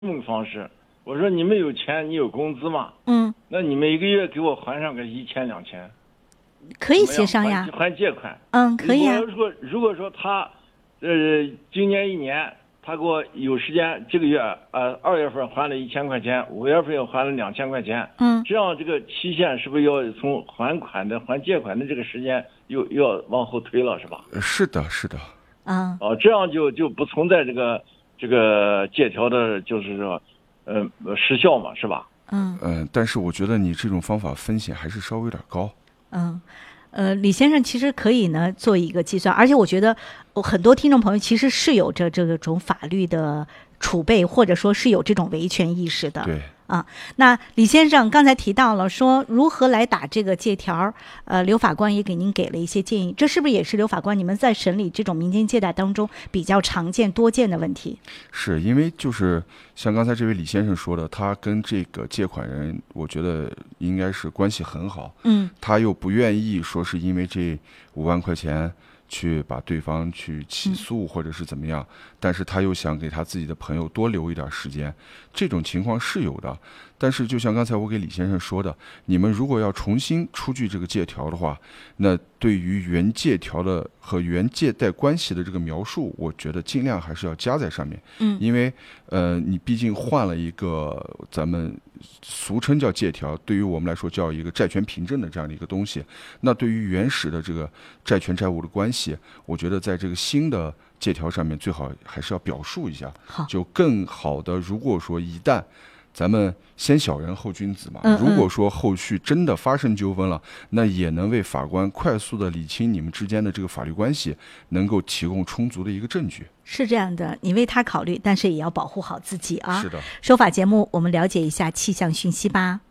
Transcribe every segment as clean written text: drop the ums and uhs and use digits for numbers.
这么个方式，我说你们有钱，你有工资嘛？那你们一个月给我还上个1000-2000， 可以协商呀， 还借款。 可以啊。 如果说他，今年1年他给我有时间，这个月2月份还了1000块钱，5月份又还了2000块钱，这样这个期限是不是要从还借款的这个时间又要往后推了，是吧？ 是的，是的。 这样就不存在这个借条的，就是说，失效嘛，是吧？ 但是我觉得你这种方法风险还是稍微有点高。 李先生其实可以呢做一个计算，而且我觉得很多听众朋友其实是有这种法律的储备，或者说是有这种维权意识的。 对。 那李先生刚才提到了说如何来打这个借条，刘法官也给您给了一些建议，这是不是也是刘法官你们在审理这种民间借贷当中比较常见多见的问题？ 是因为就是像刚才这位李先生说的，他跟这个借款人我觉得应该是关系很好，他又不愿意说是因为这5万块钱去把对方去起诉或者是怎么样，但是他又想给他自己的朋友多留一点时间，这种情况是有的。但是就像刚才我给李先生说的，你们如果要重新出具这个借条的话，那对于原借条的和原借贷关系的这个描述，我觉得尽量还是要加在上面。因为你毕竟换了一个咱们俗称叫借条，对于我们来说叫一个债权凭证的这样的一个东西，那对于原始的这个债权债务的关系，我觉得在这个新的借条上面最好还是要表述一下，就更好的。如果说一旦咱们先小人后君子嘛，如果说后续真的发生纠纷了，那也能为法官快速的理清你们之间的这个法律关系，能够提供充足的一个证据。 是这样的，你为他考虑，但是也要保护好自己啊。 是的。 说法节目我们了解一下气象讯息吧。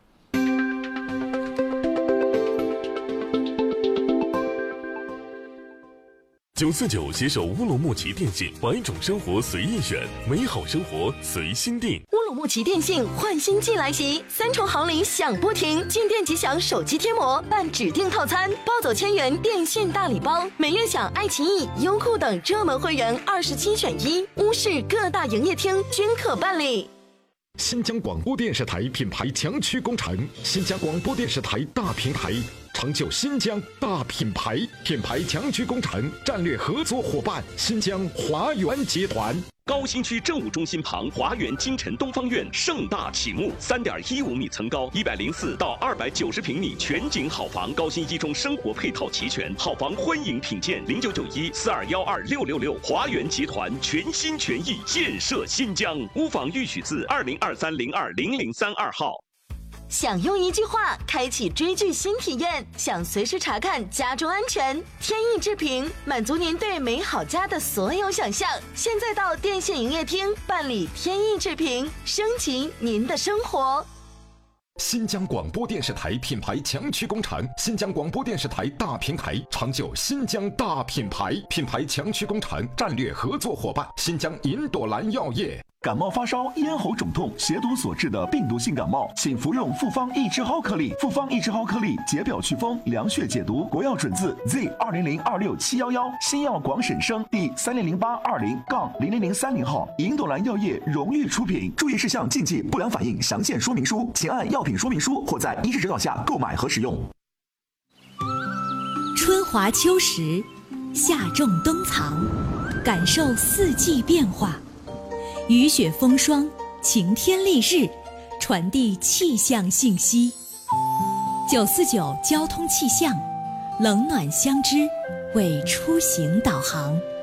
949携手乌鲁木齐电信，百种生活随意选，美好生活随心定。 乌鲁木齐电信换新季来袭，3重好礼享不停，进店即享手机贴膜，办指定套餐，抱走1000元电信大礼包，每月享爱奇艺、优酷等热门会员27选1，乌市各大营业厅均可办理。 新疆广播电视台品牌强驱工程，新疆广播电视台大平台，成就新疆大品牌，品牌强驱工程战略合作伙伴新疆华源集团。 高新区政务中心旁华源金晨东方院盛大启幕，3.15米层高，104到290平米全景好房，高新一中生活配套齐全，好房欢迎品鉴，0991421666，华源集团全心全意建设新疆。屋房预许字2023020032号。 想用一句话开启追剧新体验，想随时查看家中安全，天意制评满足您对美好家的所有想象。现在到电信营业厅办理天意制评，升级您的生活。 新疆广播电视台品牌强驱工程，新疆广播电视台大平台，成就新疆大品牌，品牌强驱工程战略合作伙伴新疆银朵兰药业。 感冒发烧、咽喉肿痛、血毒所致的病毒性感冒，请服用复方益智蒿颗粒。复方益智蒿颗粒解表祛风、凉血解毒，国药准字 Z20026711，新药广审生第300820-0030号，银朵兰药业荣誉出品。注意事项、禁忌、不良反应详见说明书，请按药品说明书或在医师指导下购买和使用。 春华秋实，夏种冬藏，感受四季变化。雨雪风霜，晴天丽日，传递气象信息。949交通气象，冷暖相知，为出行导航。